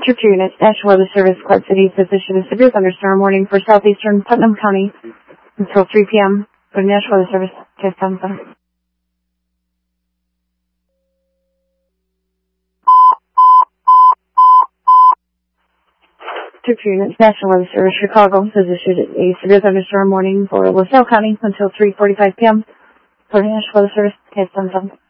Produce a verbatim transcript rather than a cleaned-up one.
Two units, National Weather Service, Clark City, position is severe thunderstorm warning for southeastern Putnam County until three p m For National Weather Service, test thumbs up. Two units, National Weather Service, Chicago, has issued a severe thunderstorm warning for LaSalle County until three forty-five p m For National Weather Service, test thumbs up.